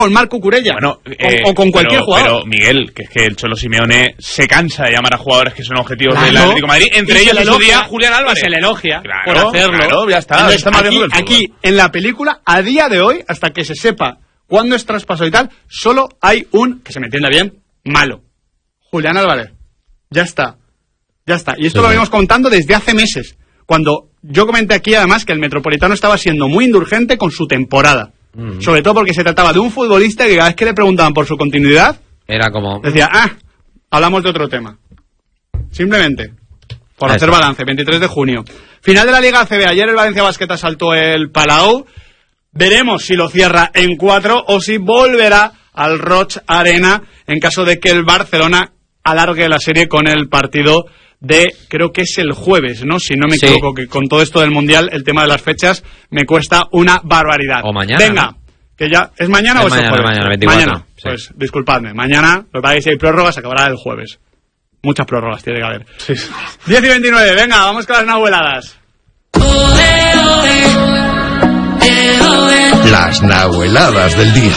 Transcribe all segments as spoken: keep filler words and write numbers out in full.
con Marc Cucurella bueno, eh, o, o con cualquier pero, jugador. Pero Miguel, que es que el Cholo Simeone se cansa de llamar a jugadores que son objetivos claro, del Atlético de Madrid, entre ellos en su día Julián Álvarez. Se le elogia claro, por hacerlo. Claro, ya está. Entonces, está más aquí, aquí, en la película, a día de hoy, hasta que se sepa cuándo es traspasado y tal, solo hay un, que se me entienda bien, malo. Julián Álvarez. Ya está. Ya está. Y esto sí, lo venimos contando desde hace meses. Cuando yo comenté aquí, además, que el Metropolitano estaba siendo muy indulgente con su temporada. Mm. Sobre todo porque se trataba de un futbolista que cada vez que le preguntaban por su continuidad, era como... decía, ah, hablamos de otro tema. Simplemente. Por Eso. hacer balance. veintitrés de junio. Final de la Liga A C B. Ayer el Valencia Basket asaltó el Palau. Veremos si lo cierra en cuatro o si volverá al Roig Arena en caso de que el Barcelona alargue la serie con el partido de, creo que es el jueves, ¿no? Si no me sí. equivoco, que con todo esto del Mundial, el tema de las fechas me cuesta una barbaridad. O mañana. Venga, ¿no? Que ya, ¿es mañana es o es mañana, el jueves? Mañana, veinticuatro. Mañana, sí. Pues disculpadme, mañana, lo que pasa es que si hay prórrogas, acabará el jueves. Muchas prórrogas tiene que haber. Sí. diez y veintinueve, venga, vamos con las nahueladas. Las nahueladas del día.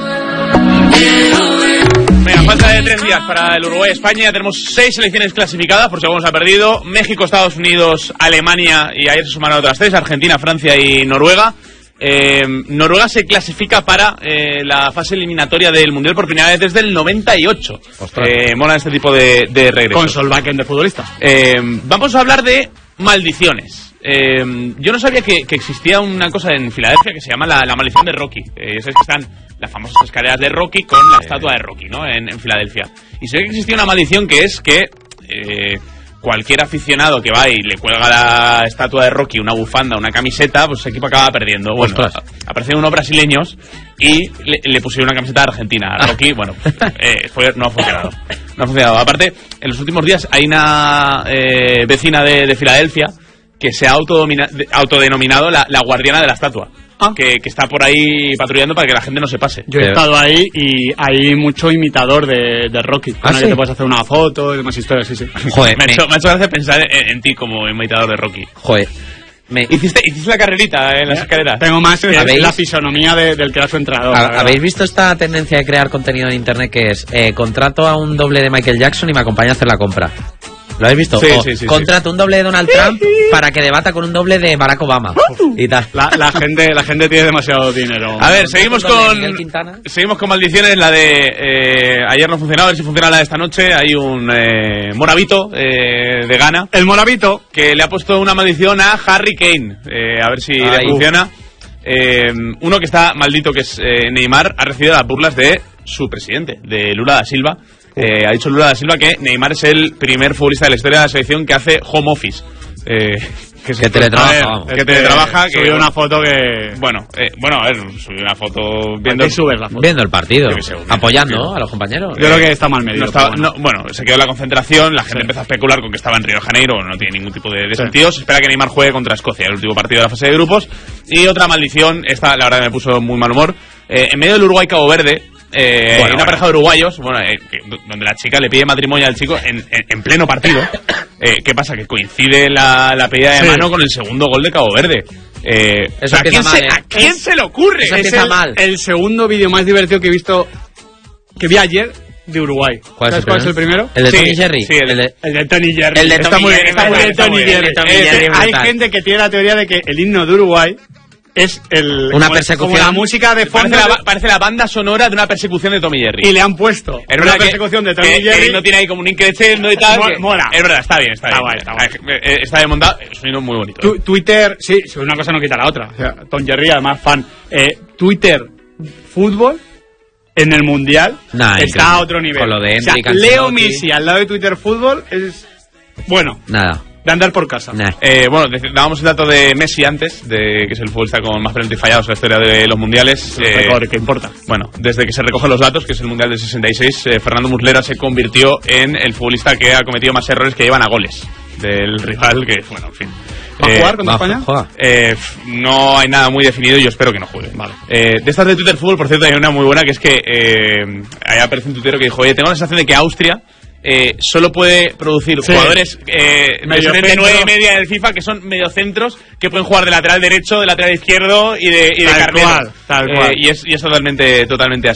Venga, falta de tres días para el Uruguay-España. Ya tenemos seis selecciones clasificadas, por si alguno se ha perdido. México, Estados Unidos, Alemania, y ayer se sumaron otras tres, Argentina, Francia y Noruega. Eh, Noruega se clasifica para eh, la fase eliminatoria del Mundial por primera vez desde el noventa y ocho. Eh, mola este tipo de, de regresos. Con Solbakken de futbolista. Eh, vamos a hablar de maldiciones. Eh, yo no sabía que, que existía una cosa en Filadelfia que se llama la, la maldición de Rocky. Eh, sabes que están las famosas escaleras de Rocky con la estatua de Rocky, ¿no? En, en Filadelfia. Y se ve que existía una maldición que es que eh, cualquier aficionado que va y le cuelga la estatua de Rocky una bufanda, una camiseta, pues ese equipo acaba perdiendo. Bueno, aparecieron unos brasileños y le, le pusieron una camiseta de Argentina a Rocky. Bueno, eh, fue, no ha funcionado. No ha funcionado. Aparte, en los últimos días hay una eh, vecina de, de Filadelfia que se ha autodenominado la, la guardiana de la estatua. Ah. Que, que está por ahí patrullando para que la gente no se pase. Yo he Pero... estado ahí y hay mucho imitador de, de Rocky. Con ¿Ah, el sí? que te puedes hacer una foto y demás historias, sí, sí. Joder, me, me... Ha hecho, me ha hecho gracia pensar en, en ti como imitador de Rocky. Joder. Me... ¿Hiciste, ¿Hiciste la carrerita en las escaleras? Tengo más ¿Habéis... la fisonomía de, del que era su entrenador. ¿Habéis visto esta tendencia de crear contenido en internet que es eh, contrato a un doble de Michael Jackson y me acompaña a hacer la compra? ¿Lo habéis visto? Sí, sí, sí, contrato sí. un doble de Donald Trump para que debata con un doble de Barack Obama. Y tal. La, la gente la gente tiene demasiado dinero. A ver, seguimos con seguimos con maldiciones. La de eh, ayer no funcionaba, a ver si funciona la de esta noche. Hay un eh, Moravito eh, de Ghana. El Moravito. Que le ha puesto una maldición a Harry Kane. Eh, a ver si Ay, le funciona. Eh, uno que está maldito, que es eh, Neymar, ha recibido las burlas de su presidente, de Lula da Silva. Eh, ha dicho Lula da Silva que Neymar es el primer futbolista de la historia de la selección que hace home office. Eh, que que teletrabaja. Que teletrabaja. Que subió una foto que... Bueno, eh, bueno, a ver, subió una foto viendo... ¿Qué subes la foto? Viendo el partido. Sé, apoyando ¿no? a los compañeros. Yo creo que está mal medido. No estaba, bueno. No, bueno, se quedó en la concentración, la gente sí. empezó a especular con que estaba en Río de Janeiro, no tiene ningún tipo de, de sí. sentido. Se espera que Neymar juegue contra Escocia, el último partido de la fase de grupos. Y otra maldición, esta la verdad me puso muy mal humor. Eh, en medio del Uruguay-Cabo Verde... Eh, bueno, hay una bueno. pareja de uruguayos bueno, eh, que, donde la chica le pide matrimonio al chico en, en, en pleno partido. Eh, ¿Qué pasa? Que coincide la, la pedida de sí. mano con el segundo gol de Cabo Verde. Eh, Eso ¿a, quién mal, se, eh. ¿A quién se le ocurre? Eso es el, mal. el segundo vídeo más divertido que he visto, que vi ayer, de Uruguay. ¿Cuál ¿Sabes es cuál es el primero? El de sí, Tony Jerry. Sí, el, el, de, el de Tony Jerry. El de está Tony muy Jerry. bien, está muy bien, Tony Jerry. Eh, hay gente que tiene la teoría de que el himno de Uruguay es el una persecución, como la música de fondo parece la, parece la banda sonora de una persecución de Tommy Jerry y le han puesto en una que, persecución de Tommy que, Jerry que no tiene ahí como un increchendo y tal que, mola es verdad, está bien, está, está bien, guay, está, guay. está, está bien montado, es un himno muy bonito. Tu, Twitter, sí, una cosa no quita la otra, o sea, Tom Jerry además fan. eh, Twitter fútbol en el mundial nah, está increíble. A otro nivel. Con lo de o sea, Leo Messi al lado de Twitter fútbol es bueno, nada de andar por casa. Nah. Eh, bueno, dábamos el dato de Messi antes, de que es el futbolista con más penaltis fallados en la historia de los mundiales. Eh, mejor, ¿qué importa? Bueno, desde que se recogen los datos, que es el mundial del sesenta y seis, eh, Fernando Muslera se convirtió en el futbolista que ha cometido más errores que llevan a goles del rival, que, bueno, en fin. ¿Va a jugar contra España? Eh, no hay nada muy definido y yo espero que no juegue. Vale. Eh, de estas de Twitter Fútbol, por cierto, hay una muy buena que es que eh, ahí aparece un tuitero que dijo: oye, tengo la sensación de que Austria eh, solo puede producir sí. jugadores eh, de nueve y media del FIFA que son mediocentros que pueden jugar de lateral derecho, de lateral izquierdo y de, y de tal carnero. Cual, tal eh, cual. Y es, y es totalmente, totalmente así.